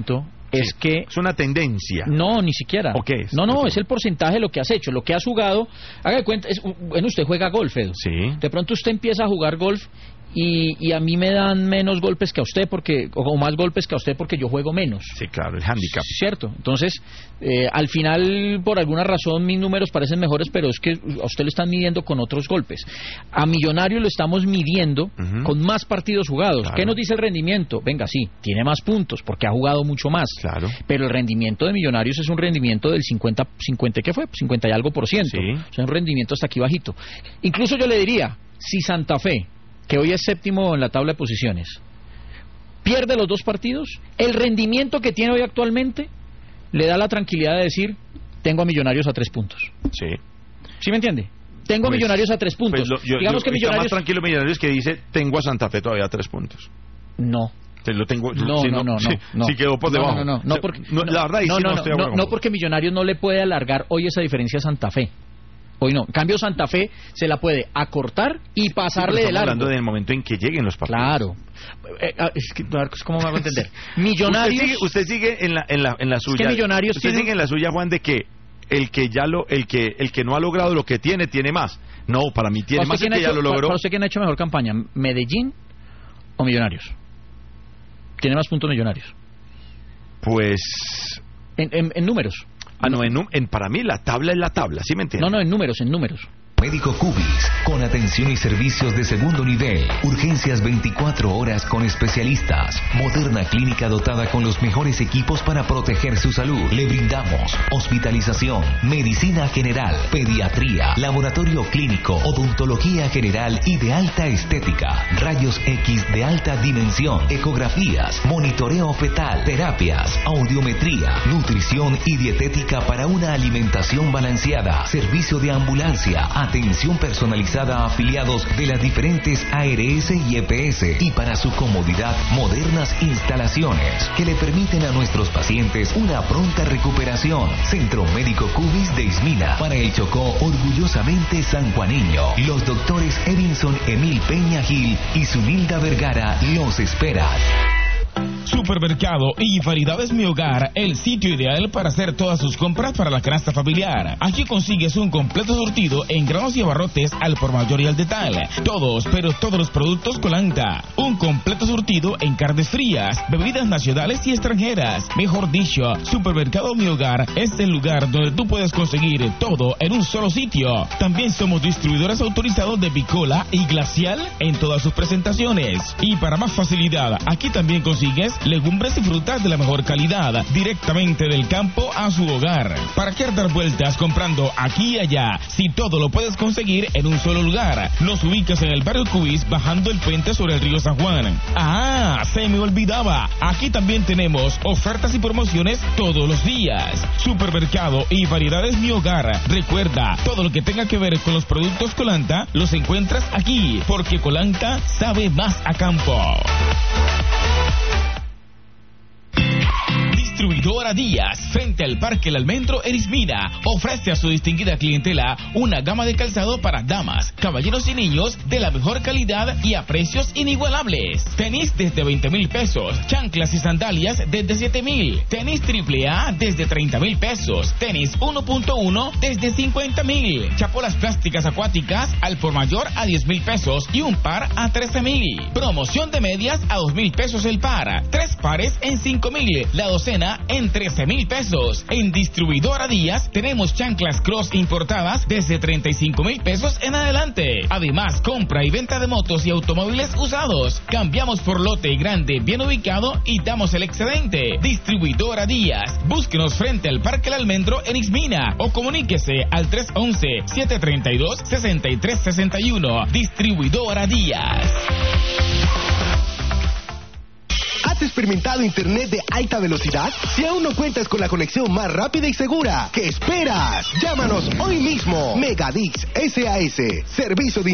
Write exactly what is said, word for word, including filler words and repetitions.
es que... Es una tendencia. No, ni siquiera. ¿O qué es? No, no, ¿O qué? es el porcentaje de lo que has hecho, lo que has jugado. Haga de cuenta, es, bueno, usted juega golf, Edu. Sí. De pronto usted empieza a jugar golf y, y a mí me dan menos golpes que a usted, porque o más golpes que a usted porque yo juego menos. Sí, claro, el handicap. Cierto. Entonces, eh, al final, por alguna razón, mis números parecen mejores, pero es que a usted le están midiendo con otros golpes. A Millonario lo estamos midiendo uh-huh. con más partidos jugados. Claro. ¿Qué nos dice el rendimiento? Venga, sí, tiene más puntos porque ha jugado mucho más. Claro. Pero el rendimiento de Millonarios es un rendimiento del cincuenta, cincuenta, ¿qué fue? cincuenta y algo por ciento. Sí. O sea, es un rendimiento hasta aquí bajito. Incluso yo le diría, si Santa Fe, que hoy es séptimo en la tabla de posiciones, pierde los dos partidos, el rendimiento que tiene hoy actualmente le da la tranquilidad de decir, tengo a Millonarios a tres puntos. Sí. ¿Sí me entiende? Tengo pues, a Millonarios a tres puntos. Pues lo, yo, Digamos yo, que Millonarios... Está más tranquilo Millonarios que dice, tengo a Santa Fe todavía a tres puntos. No. Te lo tengo, no, si no, no, si, no, no. Si quedó por debajo. No, no, no, no, porque, no, la verdad, no, sí no, no, no, estoy no, no, porque Millonarios no le puede alargar hoy esa diferencia a Santa Fe. Hoy no. En cambio, Santa Fe se la puede acortar y pasarle sí, de largo. Hablando del momento en que lleguen los partidos. Claro. Eh, es que, ¿cómo me hago a entender? Millonarios. Usted sigue, usted sigue en la en la en la suya. Es que Millonarios usted tiene... sigue en la suya, Juan, de que el que ya lo el que el que no ha logrado lo que tiene tiene más. No, para mí tiene más el que hecho, ya lo logró. ¿Para usted quién ha hecho mejor campaña? ¿Medellín o Millonarios? Tiene más puntos Millonarios. Pues en, en, en números. Ah, no, en, en, para mí la tabla es la tabla, ¿sí me entiendes? No, no, en números, en números. Médico Cubis, con atención y servicios de segundo nivel, urgencias veinticuatro horas con especialistas, moderna clínica dotada con los mejores equipos para proteger su salud. Le brindamos hospitalización, medicina general, pediatría, laboratorio clínico, odontología general y de alta estética, rayos X de alta dimensión, ecografías, monitoreo fetal, terapias, audiometría, nutrición y dietética para una alimentación balanceada, servicio de ambulancia, atención personalizada a afiliados de las diferentes A R S y E P S y para su comodidad modernas instalaciones que le permiten a nuestros pacientes una pronta recuperación. Centro Médico Cubis de Ismina, para el Chocó, orgullosamente sanjuaneño. Los doctores Edinson Emil Peña Gil y Zunilda Vergara los esperan. Supermercado y Variedades Mi Hogar, el sitio ideal para hacer todas sus compras para la canasta familiar. Aquí consigues un completo surtido en granos y abarrotes al por mayor y al detalle. Todos, pero todos los productos Colanta. Un completo surtido en carnes frías, bebidas nacionales y extranjeras. Mejor dicho, Supermercado Mi Hogar es el lugar donde tú puedes conseguir todo en un solo sitio. También somos distribuidores autorizados de Bicola y Glacial en todas sus presentaciones. Y para más facilidad, aquí también consigues legumbres y frutas de la mejor calidad, directamente del campo a su hogar. ¿Para qué dar vueltas comprando aquí y allá, si todo lo puedes conseguir en un solo lugar? Nos ubicas en el barrio Cubis, bajando el puente sobre el río San Juan. ¡Ah! Se me olvidaba. Aquí también tenemos ofertas y promociones todos los días. Supermercado y Variedades Mi Hogar. Recuerda, todo lo que tenga que ver con los productos Colanta, los encuentras aquí, porque Colanta sabe más a campo. Distribuidora Díaz, frente al Parque El Almendro en Ismina, ofrece a su distinguida clientela una gama de calzado para damas, caballeros y niños de la mejor calidad y a precios inigualables. Tenis desde veinte mil pesos, chanclas y sandalias desde siete mil, tenis triple A desde treinta mil pesos, tenis uno punto uno desde cincuenta mil, chapolas plásticas acuáticas al por mayor a diez mil pesos y un par a trece mil. Promoción de medias a dos mil pesos el par, tres pares en cinco mil, la docena en trece mil pesos. En Distribuidora Díaz tenemos chanclas cross importadas desde treinta y cinco mil pesos en adelante. Además, compra y venta de motos y automóviles usados. Cambiamos por lote grande bien ubicado y damos el excedente. Distribuidora Díaz. Búsquenos frente al Parque El Almendro en Ismina o comuníquese al tres once, siete treinta y dos, sesenta y tres sesenta y uno. Distribuidora Díaz. ¿Has experimentado internet de alta velocidad? Si aún no cuentas con la conexión más rápida y segura, ¿qué esperas? Llámanos hoy mismo. Megadix S A S, servicio de